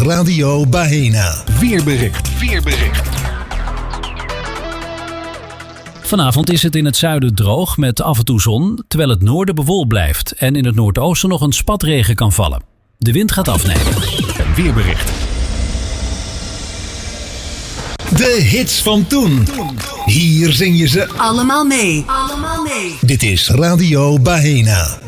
Radio Bahena. Weerbericht. Vanavond is het in het zuiden droog met af en toe zon, terwijl het noorden bewolkt blijft en in het noordoosten nog een spatregen kan vallen. De wind gaat afnemen. Weerbericht. De hits van toen. Hier zing je ze allemaal mee. Dit is Radio Bahena.